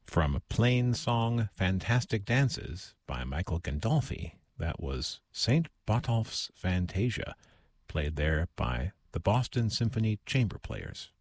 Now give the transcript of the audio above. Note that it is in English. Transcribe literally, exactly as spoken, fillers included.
From Plain Song Fantastic Dances by Michael Gandolfi, that was Saint Botolph's Fantasia, played there by the Boston Symphony Chamber Players.